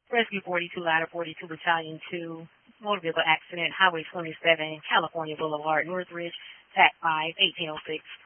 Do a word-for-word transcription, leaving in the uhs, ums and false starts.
Rescue forty-two, Ladder forty-two, Battalion two, motor vehicle accident, Highway twenty-seven, California Boulevard, Northridge, T A C five, eighteen oh six.